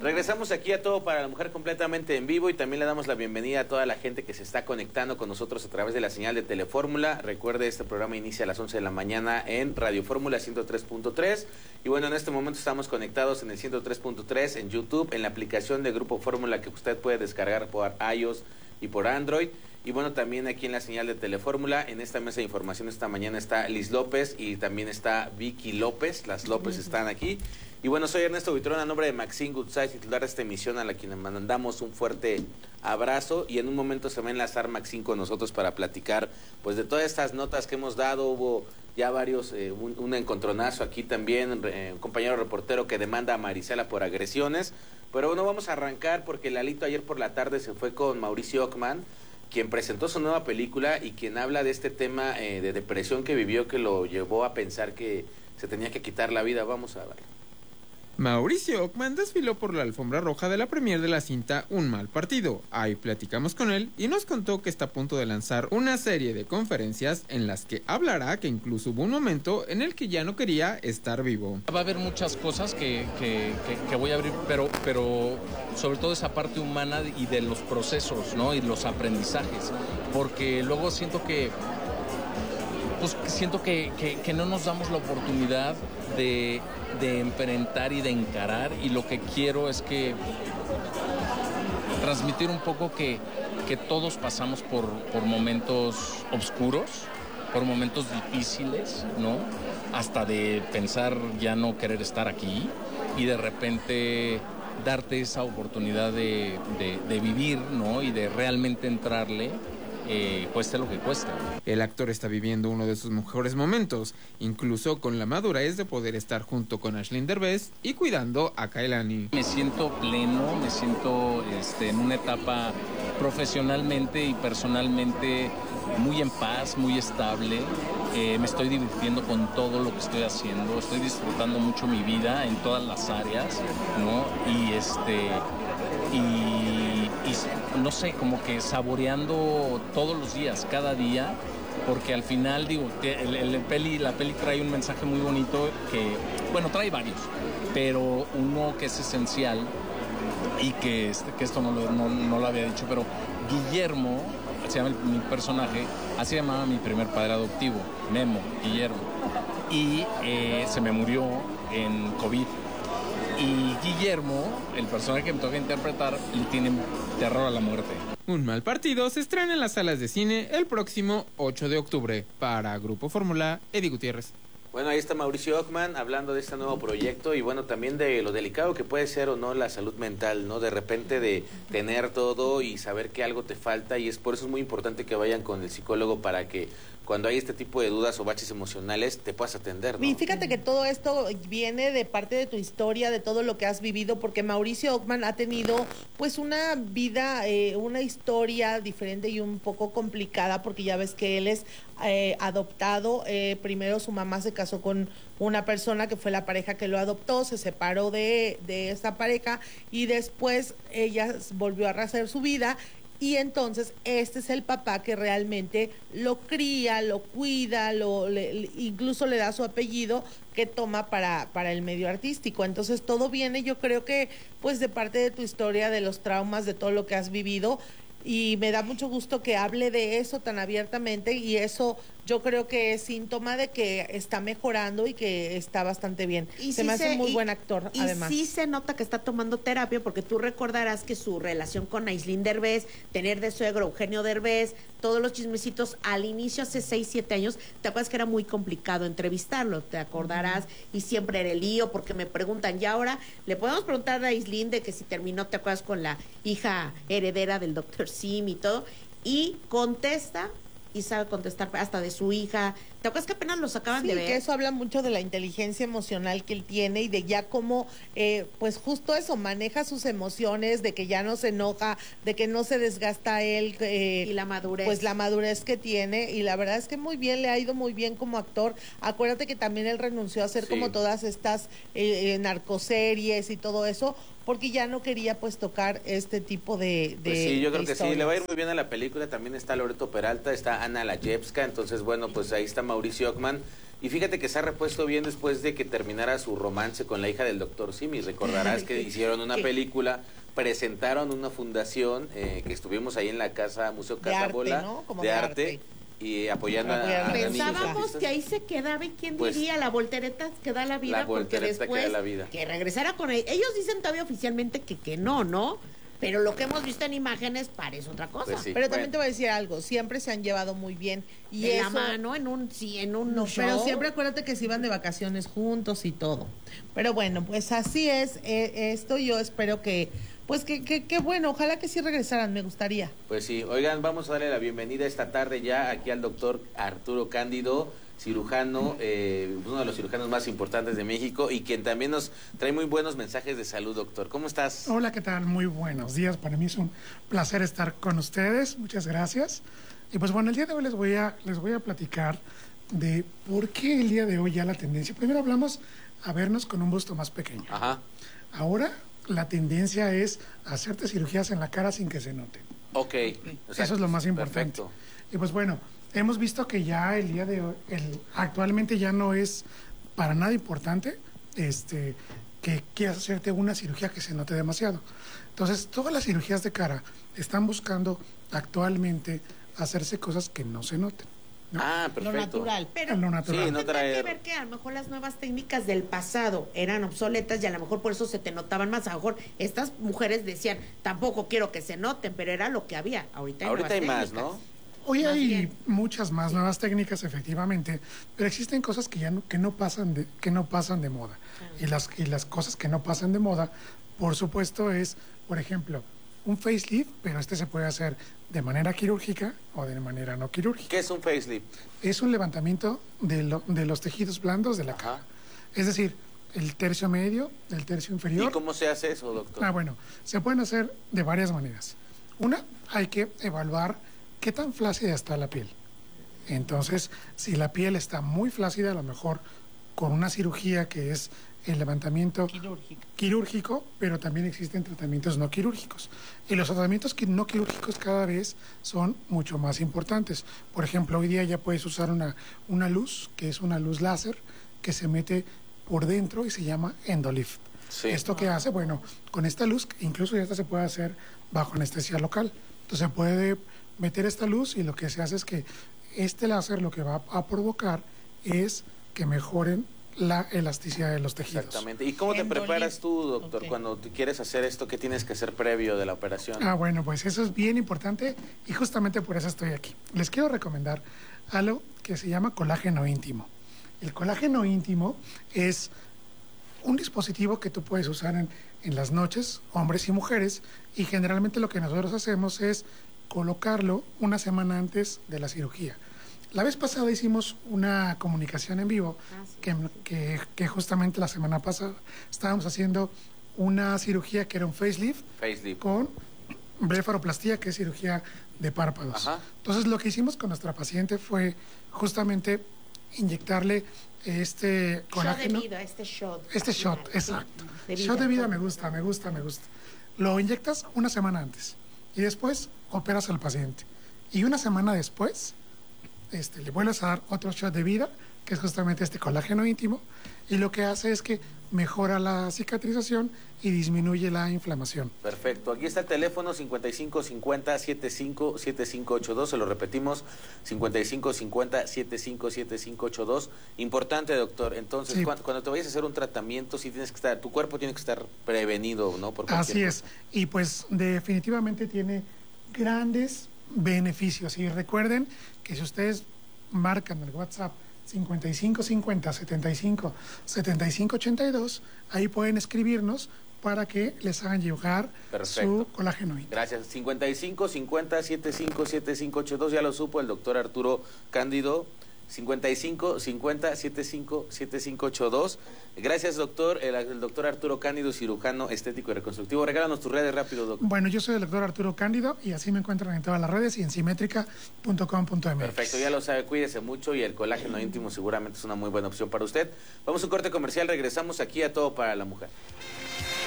Regresamos aquí a Todo para la Mujer completamente en vivo y también le damos la bienvenida a toda la gente que se está conectando con nosotros a través de la señal de Telefórmula. Recuerde, este programa inicia a las 11 de la mañana en Radio Fórmula 103.3 y bueno, en este momento estamos conectados en el 103.3 en YouTube, en la aplicación de Grupo Fórmula que usted puede descargar por iOS y por Android. Y bueno, también aquí en la señal de Telefórmula, en esta mesa de información esta mañana está Liz López y también está Vicky López. Las López están aquí. Y bueno, soy Ernesto Buitrón, a nombre de Maxine Goodside, titular de esta emisión, a la quien mandamos un fuerte abrazo. Y en un momento se va a enlazar Maxine con nosotros para platicar pues de todas estas notas que hemos dado. Hubo ya varios, un encontronazo aquí también, un compañero reportero que demanda a Marisela por agresiones. Pero bueno, vamos a arrancar porque Lalito ayer por la tarde se fue con Mauricio Ockman, quien presentó su nueva película y quien habla de este tema de depresión que vivió, que lo llevó a pensar que se tenía que quitar la vida. Vamos a ver. Mauricio Ockman desfiló por la alfombra roja de la premier de la cinta Un Mal Partido. Ahí platicamos con él y nos contó que está a punto de lanzar una serie de conferencias en las que hablará que incluso hubo un momento en el que ya no quería estar vivo. Va a haber muchas cosas que voy a abrir, pero sobre todo esa parte humana y de los procesos, ¿no? Y los aprendizajes, porque luego siento que no nos damos la oportunidad de enfrentar y de encarar, y lo que quiero es que transmitir un poco que todos pasamos por momentos oscuros, por momentos difíciles, ¿no? Hasta de pensar ya no querer estar aquí y de repente darte esa oportunidad de vivir, ¿no? Y de realmente entrarle. Cueste lo que cueste. El actor está viviendo uno de sus mejores momentos, incluso con la madurez de poder estar junto con Aislinn Derbez y cuidando a Kailani. Me siento pleno, me siento en una etapa profesionalmente y personalmente muy en paz, muy estable. Me estoy divirtiendo con todo lo que estoy haciendo, estoy disfrutando mucho mi vida en todas las áreas, ¿no? Y no sé, como que saboreando todos los días, cada día, porque al final, digo, la peli trae un mensaje muy bonito que, bueno, trae varios, pero uno que es esencial y que esto no lo había dicho, pero Guillermo, se llama mi personaje, así llamaba mi primer padre adoptivo, Memo, Guillermo, y se me murió en COVID. Y Guillermo, el personaje que me toca interpretar, le tiene terror a la muerte. Un Mal Partido se estrena en las salas de cine el próximo 8 de octubre. Para Grupo Fórmula, Eddie Gutiérrez. Bueno, ahí está Mauricio Ockman hablando de este nuevo proyecto y bueno, también de lo delicado que puede ser o no la salud mental, ¿no? De repente de tener todo y saber que algo te falta, y por eso es muy importante que vayan con el psicólogo para que cuando hay este tipo de dudas o baches emocionales te puedas atender, ¿no? Y fíjate que todo esto viene de parte de tu historia, de todo lo que has vivido, porque Mauricio Ockman ha tenido pues una vida, una historia diferente y un poco complicada, porque ya ves que él es adoptado. Primero su mamá se casó con una persona que fue la pareja que lo adoptó, se separó de esa pareja y después ella volvió a rehacer su vida. Y entonces este es el papá que realmente lo cría, lo cuida, incluso le da su apellido que toma para el medio artístico. Entonces todo viene, yo creo que pues de parte de tu historia, de los traumas, de todo lo que has vivido. Y me da mucho gusto que hable de eso tan abiertamente, y eso yo creo que es síntoma de que está mejorando y que está bastante bien. Se me hace un muy buen actor, además. Y sí se nota que está tomando terapia, porque tú recordarás que su relación con Aislinn Derbez, tener de suegro Eugenio Derbez, todos los chismecitos al inicio, hace 6, 7 años, te acuerdas que era muy complicado entrevistarlo, te acordarás, y siempre era el lío, porque me preguntan, y ahora le podemos preguntar a Aislinn de que si terminó, te acuerdas, con la hija heredera del doctor Sim y todo, y contesta, y sabe contestar hasta de su hija. ¿Te acuerdas que apenas los acaban de ver? Que eso habla mucho de la inteligencia emocional que él tiene y de ya cómo, pues justo eso, maneja sus emociones, de que ya no se enoja, de que no se desgasta él. Y la madurez. Pues la madurez que tiene, y la verdad es que muy bien, le ha ido muy bien como actor. Acuérdate que también él renunció a hacer como todas estas narcoseries y todo eso, porque ya no quería pues tocar este tipo de pues sí, yo creo que historias. sí, le va a ir muy bien a la película. También está Loreto Peralta, está Ana Layevska, entonces bueno, pues ahí está Mauricio Ockman. Y fíjate que se ha repuesto bien después de que terminara su romance con la hija del doctor Simi. Recordarás que hicieron una película, presentaron una fundación, que estuvimos ahí en la casa, Museo Casa Bola, ¿no? Como de arte, y apoyando a niños Pensábamos artistas. que ahí se quedaba y quién Pues, diría la voltereta que da la vida, la porque voltereta que después da la vida. que regresara con ellos. Ellos dicen todavía oficialmente que no, pero lo que hemos visto en imágenes parece otra cosa. Pues sí. Pero también Bueno. te voy a decir algo, siempre se han llevado muy bien. Y De eso, la mano, en un no, show. pero siempre acuérdate que se iban de vacaciones juntos y todo. Pero bueno, pues así es. Esto yo espero que, pues que bueno, ojalá que sí regresaran, me gustaría. Pues sí, oigan, vamos a darle la bienvenida esta tarde ya aquí al doctor Arturo Cándido, cirujano, uno de los cirujanos más importantes de México y quien también nos trae muy buenos mensajes de salud, doctor. ¿Cómo estás? Hola, ¿qué tal? Muy buenos días. Para mí es un placer estar con ustedes. Muchas gracias. Y pues bueno, el día de hoy les voy a platicar de por qué el día de hoy ya la tendencia. Primero hablamos a vernos con un busto más pequeño. Ajá. Ahora la tendencia es hacerte cirugías en la cara sin que se noten. Ok. Eso es lo más importante. Perfecto. Y pues bueno, hemos visto que ya el día de hoy, actualmente ya no es para nada importante que quieras hacerte una cirugía que se note demasiado. Entonces, todas las cirugías de cara están buscando actualmente hacerse cosas que no se noten. ¿no? Ah, Lo perfecto. natural. Pero Lo natural. Sí, no tendrá traer- que ver que a lo mejor las nuevas técnicas del pasado eran obsoletas y a lo mejor por eso se te notaban más. A lo mejor estas mujeres decían, tampoco quiero que se noten, pero era lo que había. Ahorita Ahorita hay nuevas más, técnicas. ¿no? Hoy Más hay bien. muchas más nuevas técnicas, efectivamente, pero existen cosas que ya no pasan de moda. Y las cosas que no pasan de moda, por supuesto, es, por ejemplo, un facelift, pero se puede hacer de manera quirúrgica o de manera no quirúrgica. ¿Qué es un facelift? Es un levantamiento de los tejidos blandos de la Ajá. cara. Es decir, el tercio medio, el tercio inferior. ¿Y cómo se hace eso, doctor? Bueno, se pueden hacer de varias maneras. Una, hay que evaluar qué tan flácida está la piel. Entonces, si la piel está muy flácida, a lo mejor con una cirugía que es el levantamiento quirúrgico, pero también existen tratamientos no quirúrgicos. Y los tratamientos no quirúrgicos cada vez son mucho más importantes. Por ejemplo, hoy día ya puedes usar una luz, que es una luz láser, que se mete por dentro y se llama endolift. Sí. ¿Esto qué hace? Bueno, con esta luz, incluso ya se puede hacer bajo anestesia local. Entonces se puede meter esta luz y lo que se hace es que este láser lo que va a provocar es que mejoren la elasticidad de los tejidos. Exactamente. ¿Y cómo te Endolift. preparas tú, doctor, Ok. cuando tú quieres hacer esto? ¿Qué tienes que hacer previo de la operación? Bueno, pues eso es bien importante y justamente por eso estoy aquí. Les quiero recomendar algo que se llama colágeno íntimo. El colágeno íntimo es un dispositivo que tú puedes usar en las noches, hombres y mujeres, y generalmente lo que nosotros hacemos es colocarlo una semana antes de la cirugía. La vez pasada hicimos una comunicación en vivo que justamente la semana pasada estábamos haciendo una cirugía que era un facelift Facelift. con blefaroplastía, que es cirugía de párpados. Ajá. Entonces, lo que hicimos con nuestra paciente fue justamente inyectarle este colágeno. Shot de vida, este shot. Este shot, Sí, exacto. de vida. Shot de vida me gusta. Lo inyectas una semana antes y después operas al paciente. Y una semana después le vuelves a dar otro shot de vida, que es justamente este colágeno íntimo, y lo que hace es que mejora la cicatrización y disminuye la inflamación. Perfecto. Aquí está el teléfono 5550-757582. Se lo repetimos, 5550-757582. Importante, doctor. Entonces, Sí. cuando te vayas a hacer un tratamiento, sí tienes que estar, tu cuerpo tiene que estar prevenido, ¿no? Por cualquier Así cosa. es. Y pues definitivamente tiene grandes beneficios. Y recuerden que si ustedes marcan el WhatsApp 5550-75-7582, ahí pueden escribirnos para que les hagan llegar Perfecto. su colágeno íntimo. Gracias. 5550-757582. Ya lo supo el doctor Arturo Cándido. 5550-757582. Gracias, doctor. El doctor Arturo Cándido, cirujano estético y reconstructivo. Regálanos tus redes rápido, doctor. Bueno, yo soy el doctor Arturo Cándido y así me encuentran en todas las redes y en simétrica.com.mx. Perfecto, ya lo sabe, cuídese mucho y el colágeno íntimo seguramente es una muy buena opción para usted. Vamos a un corte comercial, regresamos aquí a Todo para la Mujer.